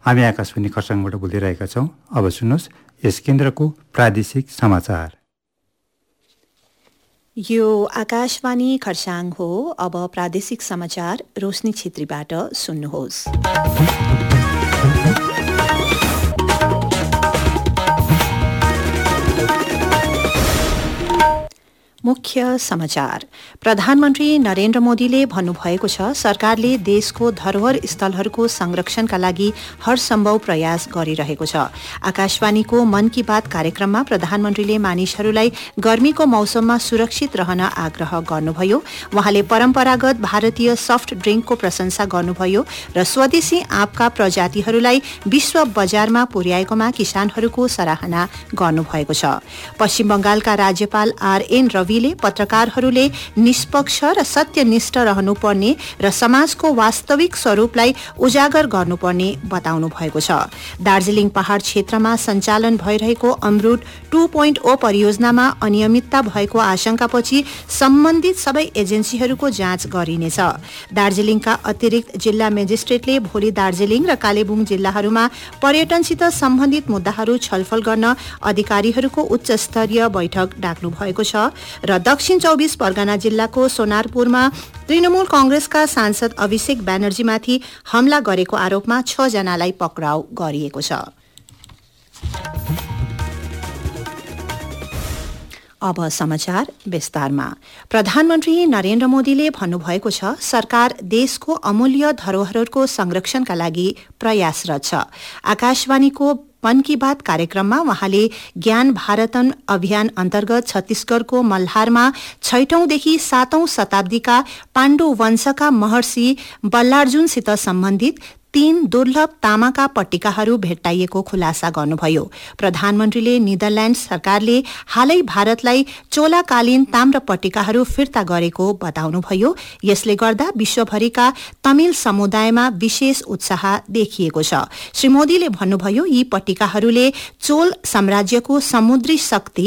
हामी आकाशवाणी खरसाङबाट बोलिरहेका छौँ। अब सुन्नुहोस् यस केन्द्रको प्रादेशिक समाचार। यो आकाशवाणी खरसाङ हो। अब प्रादेशिक समाचार रोशनी छेत्रीबाट सुन्नुहोस्। मुख्य समाचार। प्रधानमन्त्री नरेन्द्र मोदीले भन्नुभएको छ, सरकारले देशको धरोहर स्थलहरूको संरक्षणका लागि हरसम्भव प्रयास गरिरहेको छ। आकाशवाणीको मन की बात कार्यक्रममा प्रधानमन्त्रीले मानिसहरूलाई गर्मीको मौसममा सुरक्षित रहन आग्रह गर्नुभयो। उहाँले परम्परागत भारतीय सफ्ट ड्रिङ्कको प्रशंसा गर्नुभयो र स्वदेशी आँपका प्रजातिहरूलाई विश्व बजारमा पुर्याएकोमा किसानहरूको सराहना गर्नुभएको छ। पश्चिम बंगालका राज्यपाल आर.एन. रवि पत्रकारहरूले निष्पक्ष र सत्यनिष्ठ रहनुपर्ने र समाजको वास्तविक स्वरूपलाई उजागर गर्नुपर्ने बताउनु भएको छ। दार्जिलिङ पहाड़ क्षेत्रमा सञ्चालन भइरहेको अमरुद 2.0 परियोजनामा अनियमितता भएको आशंकापछि सम्बन्धित सबै एजेन्सीहरूको जाँच गरिनेछ। दार्जिलिङका अतिरिक्त जिल्ला मेजिस्ट्रेटले भोलि दार्जिलिङ र कालेबुङ जिल्लाहरूमा पर्यटनसित सम्बन्धित मुद्दाहरू छलफल गर्न अधिकारीहरूको उच्च स्तरीय बैठक डाक्नु भएको छ र दक्षिण 24 परगना जिल्लाको सोनारपुरमा तृणमूल कांग्रेसका सांसद अभिषेक ब्यानर्जीमाथि हमला गरेको आरोपमा 6 जनालाई पक्राउ गरिएको छ। अब समाचार विस्तारमा। प्रधानमन्त्री नरेन्द्र मोदीले भन्नुभएको छ, सरकार देशको अमूल्य धरोहरहरूको संरक्षणका लागि प्रयासरत छ। आकाशवाणीको मन की बात कार्यक्रममा उहाँले ज्ञान भारतन अभियान अन्तर्गत छत्तीसगढ़को मल्हारमा 6औंदेखि 7औं शताब्दीका पाण्डु वंशका महर्षि बल्लार्जुनसित सम्बन्धित 3 दुर्लभ तामाका पट्टिकाहरू भेट्टाइएको खुलासा गर्नुभयो। प्रधानमन्त्रीले निदरल्याण्ड सरकारले हालै भारतलाई चोलाकालीन ताम्र पट्टिकाहरू फिर्ता गरेको बताउनुभयो। यसले गर्दा विश्वभरिका तमिल समुदायमा विशेष उत्साह देखिएको छ। श्री मोदीले भन्नुभयो, यी पट्टिकाहरूले चोल साम्राज्यको समुद्री शक्ति